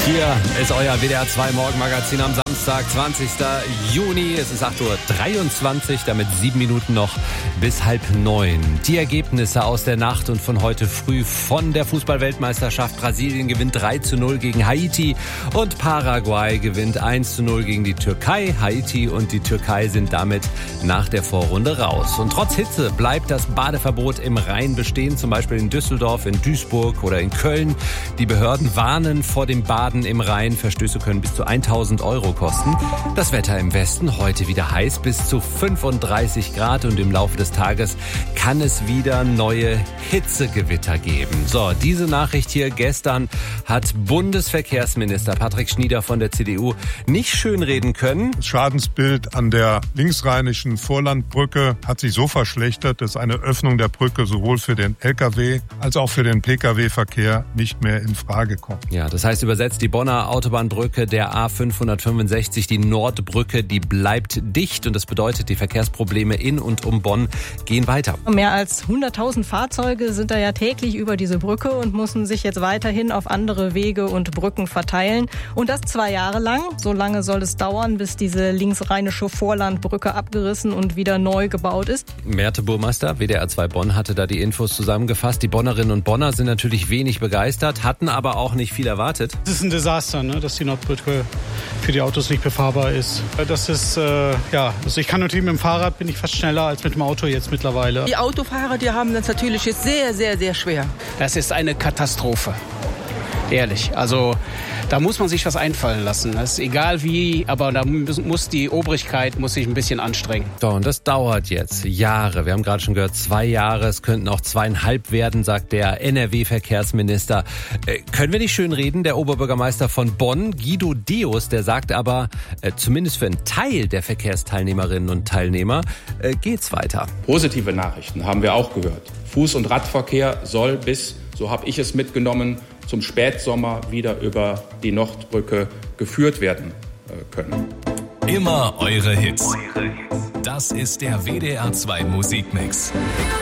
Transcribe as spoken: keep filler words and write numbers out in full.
Hier ist euer W D R zwei Morgenmagazin am Samstag, zwanzigsten Juni. Es ist acht Uhr dreiundzwanzig, damit sieben Minuten noch bis halb neun. Die Ergebnisse aus der Nacht und von heute früh von der Fußball-Weltmeisterschaft. Brasilien gewinnt drei zu null gegen Haiti und Paraguay gewinnt eins zu null gegen die Türkei. Haiti und die Türkei sind damit nach der Vorrunde raus. Und trotz Hitze bleibt das Badeverbot im Rhein bestehen, zum Beispiel in Düsseldorf, in Duisburg oder in Köln. Die Behörden warnen vor dem Baden im Rhein. Verstöße können bis zu tausend Euro kosten. Das Wetter im Westen heute wieder heiß, bis zu fünfunddreißig Grad, und im Laufe des Tages kann es wieder neue Hitzegewitter geben. So, diese Nachricht hier gestern hat Bundesverkehrsminister Patrick Schnieder von der C D U nicht schönreden können. Das Schadensbild an der linksrheinischen Vorlandbrücke hat sich so verschlechtert, dass eine Öffnung der Brücke sowohl für den L K W als auch für den P K W-Verkehr nicht mehr in Frage kommt. Ja, das heißt übersetzt, die Bonner Autobahnbrücke der A fünfhundertfünfundsechzig, die Nordbrücke, die bleibt dicht, und das bedeutet, die Verkehrsprobleme in und um Bonn gehen weiter. Mehr als hunderttausend Fahrzeuge sind da ja täglich über diese Brücke und müssen sich jetzt weiterhin auf andere Wege und Brücken verteilen. Und das zwei Jahre lang. So lange soll es dauern, bis diese linksrheinische Vorlandbrücke abgerissen und wieder neu gebaut ist. Merte Burmeister, W D R zwei Bonn, hatte da die Infos zusammengefasst. Die Bonnerinnen und Bonner sind natürlich wenig begeistert, hatten aber auch nicht viel erwartet. Es ist ein Desaster, ne, dass die Nordbrücke für die Autos nicht befahrbar ist. Das ist, äh, ja, also ich kann natürlich mit dem Fahrrad, bin ich fast schneller als mit dem Auto jetzt mittlerweile. Die Autofahrer, die haben das natürlich jetzt sehr, sehr, sehr schwer. Das ist eine Katastrophe. Ehrlich, also da muss man sich was einfallen lassen. Das ist egal wie, aber da muss die Obrigkeit muss sich ein bisschen anstrengen. So, und das dauert jetzt Jahre. Wir haben gerade schon gehört, zwei Jahre. Es könnten auch zweieinhalb werden, sagt der N R W-Verkehrsminister. Äh, können wir nicht schön reden? Der Oberbürgermeister von Bonn, Guido Deus, der sagt aber, äh, zumindest für einen Teil der Verkehrsteilnehmerinnen und Teilnehmer äh, geht's weiter. Positive Nachrichten haben wir auch gehört. Fuß- und Radverkehr soll bis, so habe ich es mitgenommen, zum Spätsommer wieder über die Nordbrücke geführt werden können. Immer eure Hits. Das ist der W D R zwei Musikmix.